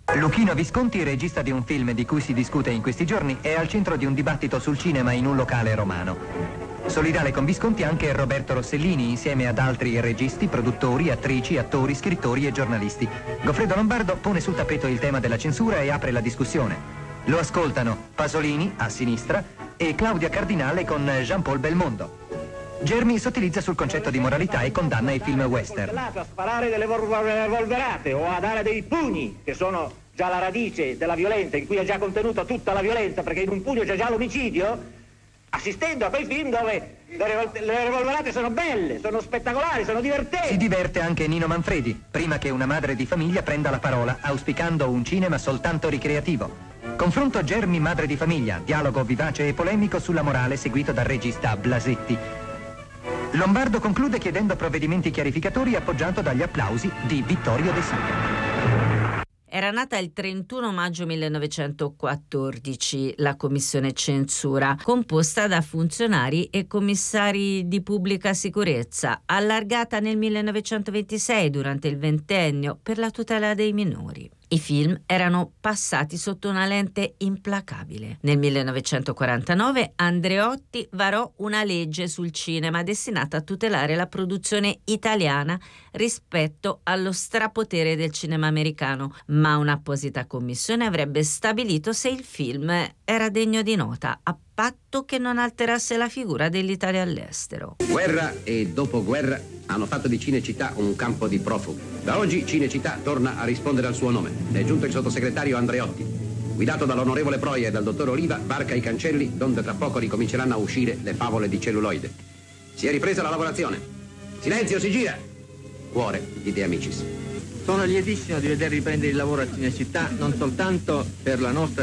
Luchino Visconti, regista di un film di cui si discute in questi giorni, è al centro di un dibattito sul cinema in un locale romano. Solidale con Visconti anche Roberto Rossellini, insieme ad altri registi, produttori, attrici, attori, scrittori e giornalisti. Goffredo Lombardo pone sul tappeto il tema della censura e apre la discussione. Lo ascoltano Pasolini, a sinistra, e Claudia Cardinale con Jean-Paul Belmondo. Germi sottilizza sul concetto di moralità e condanna i film western. A sparare delle volverate o a dare dei pugni, che sono già la radice della violenza, in cui è già contenuta tutta la violenza, perché in un pugno c'è già l'omicidio, assistendo a quei film dove le revolverate sono belle, sono spettacolari, sono divertenti. Si diverte anche Nino Manfredi, prima che una madre di famiglia prenda la parola, auspicando un cinema soltanto ricreativo. Confronto Germi madre di famiglia, dialogo vivace e polemico sulla morale seguito dal regista Blasetti. Lombardo conclude chiedendo provvedimenti chiarificatori, appoggiato dagli applausi di Vittorio De Sica. Era nata il 31 maggio 1914 la Commissione Censura, composta da funzionari e commissari di pubblica sicurezza, allargata nel 1926 durante il ventennio per la tutela dei minori. I film erano passati sotto una lente implacabile. Nel 1949 Andreotti varò una legge sul cinema destinata a tutelare la produzione italiana rispetto allo strapotere del cinema americano, ma un'apposita commissione avrebbe stabilito se il film era degno di nota, a patto che non alterasse la figura dell'Italia all'estero. Guerra e dopoguerra hanno fatto di Cinecittà un campo di profughi. Da oggi Cinecittà torna a rispondere al suo nome. È giunto il sottosegretario Andreotti. Guidato dall'onorevole Proia e dal dottor Oliva, varca i cancelli donde tra poco ricominceranno a uscire le favole di celluloide. Si è ripresa la lavorazione. Silenzio, si gira! Cuore di De Amicis. Sono lietissimo di vedere riprendere il lavoro a Cinecittà, non soltanto per la nostra